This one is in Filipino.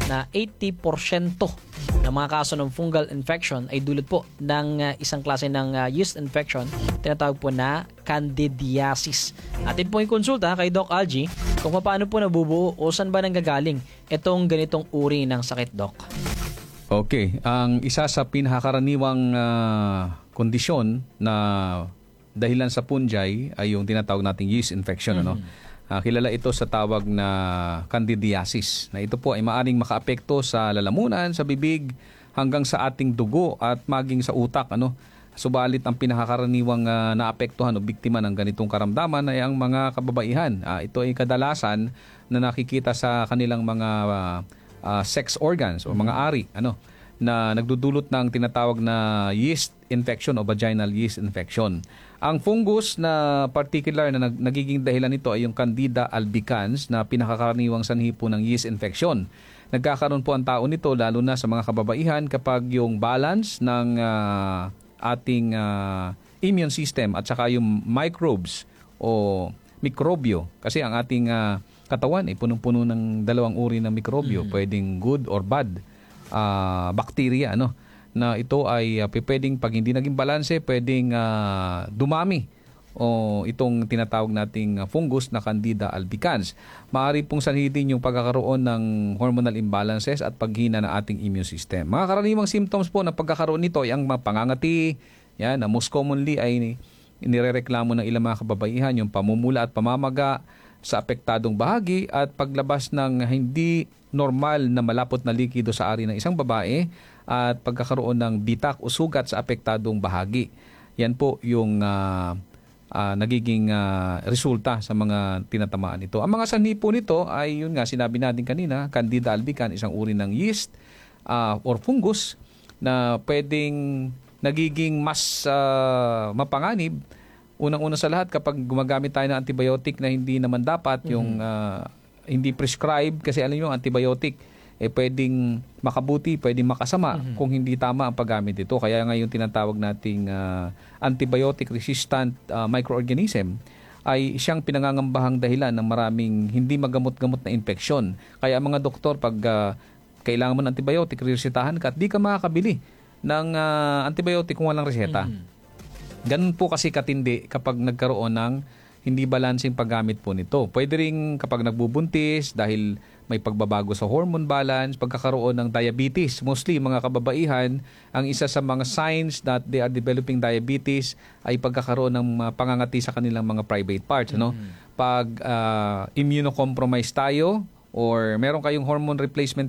na 80% ng mga kaso ng fungal infection ay dulot po ng isang klase ng yeast infection, tinatawag po na candidiasis. Atin po yung konsulta kay Doc Algie kung paano po nabubuo o saan ba nanggagaling itong ganitong uri ng sakit, Doc. Okay, ang isa sa pinakakaraniwang kondisyon na dahilan sa punjay ay yung tinatawag nating yeast infection. Ano? Kilala ito sa tawag na candidiasis, na ito po ay maaring makaapekto sa lalamunan, sa bibig, hanggang sa ating dugo at maging sa utak. Ano? Subalit ang pinakakaraniwang naapektuhan o biktima ng ganitong karamdaman ay ang mga kababaihan. Ito ay kadalasan na nakikita sa kanilang mga sex organs o mga ari, na nagdudulot ng tinatawag na yeast infection o vaginal yeast infection. Ang fungus na particular na nagiging dahilan nito ay yung Candida albicans na pinakakaraniwang sanhi po ng yeast infection. Nagkakaroon po ang tao nito lalo na sa mga kababaihan kapag yung balance ng ating immune system at saka yung microbes o mikrobyo, kasi ang ating katawan ay punong-puno ng dalawang uri ng mikrobyo, pwedeng good or bad bacteria, na ito ay pwedeng pag hindi naging balanse, pwedeng dumami o itong tinatawag nating fungus na Candida albicans. Maaari pong sanhi din yung pagkakaroon ng hormonal imbalances at paghina ng ating immune system. Mga karaniwang symptoms po ng pagkakaroon nito ay ang pangangati, yan, na most commonly ay inirereklamo ng ilang mga kababaihan, yung pamumula at pamamaga sa apektadong bahagi at paglabas ng hindi normal na malapot na likido sa ari ng isang babae at pagkakaroon ng bitak o sugat sa apektadong bahagi. Yan po yung nagiging resulta sa mga tinatamaan nito. Ang mga sanhi po nito ay yun nga sinabi natin kanina, Candida albicans, isang uri ng yeast or fungus na pwedeng nagiging mas mapanganib. Unang-una sa lahat, kapag gumagamit tayo ng antibiotic na hindi naman dapat, yung hindi prescribed, kasi alam niyo yung antibiotic, pwedeng makabuti, pwedeng makasama kung hindi tama ang paggamit ito. Kaya nga yung tinatawag nating antibiotic resistant microorganism ay siyang pinangangambahang dahilan ng maraming hindi magamot-gamot na infeksyon. Kaya ang mga doktor, pag kailangan mo ng antibiotic, resetahan ka at di ka makakabili ng antibiotic kung walang reseta. Ganun po kasi katindi kapag nagkaroon ng hindi balansing paggamit po nito. Pwede rin kapag nagbubuntis dahil may pagbabago sa hormone balance, pagkakaroon ng diabetes. Mostly mga kababaihan, ang isa sa mga signs that they are developing diabetes ay pagkakaroon ng pangangati sa kanilang mga private parts. Pag immunocompromised tayo or meron kayong hormone replacement